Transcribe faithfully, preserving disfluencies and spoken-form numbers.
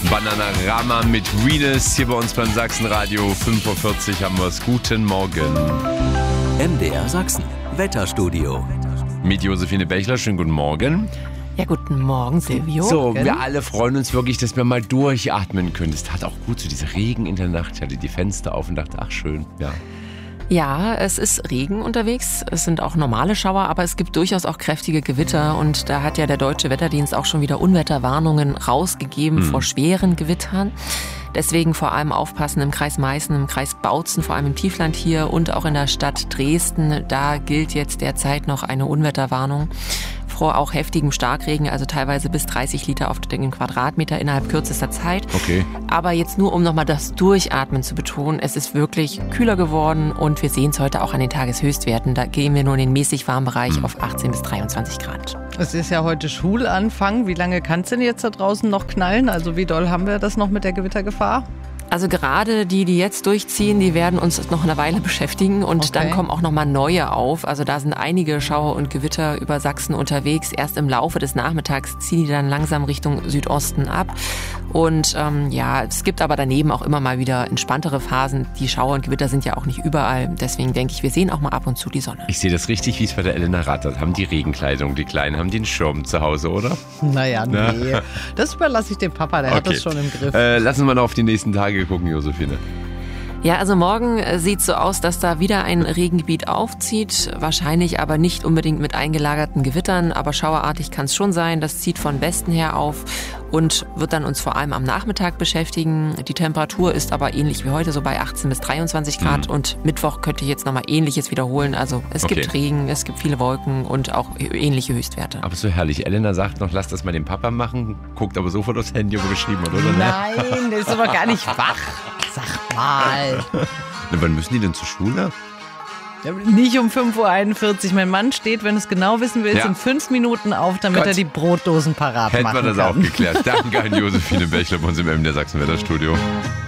Bananarama mit Venus hier bei uns beim Sachsenradio. fünf Uhr vierzig haben wir es. Guten Morgen. M D R Sachsen, Wetterstudio. Mit Josephine Bechler, schönen guten Morgen. Ja, guten Morgen, Silvio. So, wir alle freuen uns wirklich, dass wir mal durchatmen können. Es tat auch gut, so dieser Regen in der Nacht. Ich hatte die Fenster auf und dachte, ach schön, ja. Ja, es ist Regen unterwegs. Es sind auch normale Schauer, aber es gibt durchaus auch kräftige Gewitter. Und da hat ja der Deutsche Wetterdienst auch schon wieder Unwetterwarnungen rausgegeben mhm. vor schweren Gewittern. Deswegen vor allem aufpassen im Kreis Meißen, im Kreis Bautzen, vor allem im Tiefland hier und auch in der Stadt Dresden. Da gilt jetzt derzeit noch eine Unwetterwarnung. Vor auch heftigem Starkregen, also teilweise bis dreißig Liter auf den Quadratmeter innerhalb kürzester Zeit. Okay. Aber jetzt nur, um nochmal das Durchatmen zu betonen, es ist wirklich kühler geworden und wir sehen es heute auch an den Tageshöchstwerten. Da gehen wir nur in den mäßig warmen Bereich mhm. auf achtzehn bis dreiundzwanzig Grad. Es ist ja heute Schulanfang. Wie lange kann es denn jetzt da draußen noch knallen? Also wie doll haben wir das noch mit der Gewittergefahr? Also gerade die, die jetzt durchziehen, die werden uns noch eine Weile beschäftigen und okay. dann kommen auch nochmal neue auf. Also da sind einige Schauer und Gewitter über Sachsen unterwegs. Erst im Laufe des Nachmittags ziehen die dann langsam Richtung Südosten ab. Und ähm, ja, es gibt aber daneben auch immer mal wieder entspanntere Phasen. Die Schauer und Gewitter sind ja auch nicht überall. Deswegen denke ich, wir sehen auch mal ab und zu die Sonne. Ich sehe das richtig, wie es bei der Elena rattert. Haben die Regenkleidung, die Kleinen haben den Schirm zu Hause, oder? Naja, nee. Na? Das überlasse ich dem Papa, der okay. hat das schon im Griff. Äh, lassen wir noch auf die nächsten Tage gucken, Josephine. Ja, also morgen sieht es so aus, dass da wieder ein Regengebiet aufzieht. Wahrscheinlich aber nicht unbedingt mit eingelagerten Gewittern, aber schauerartig kann es schon sein. Das zieht von Westen her auf und wird dann uns vor allem am Nachmittag beschäftigen. Die Temperatur ist aber ähnlich wie heute, so bei achtzehn bis dreiundzwanzig Grad. Mhm. Und Mittwoch könnte ich jetzt nochmal Ähnliches wiederholen. Also es okay. gibt Regen, es gibt viele Wolken und auch ähnliche Höchstwerte. Aber so herrlich. Elena sagt noch, lass das mal den Papa machen. Guckt aber sofort aufs Handy, wo geschrieben wird, oder? Nein, der ist aber gar nicht wach. Sag mal. Na, wann müssen die denn zur Schule? Ja, nicht um fünf Uhr einundvierzig. Mein Mann steht, wenn du es genau wissen willst, ja. in fünf Minuten auf, damit Gott. er die Brotdosen parat Hätten machen kann. Hätten wir das auch geklärt. Danke an Josephine Bechler bei uns im M D R Sachsen Wetterstudio.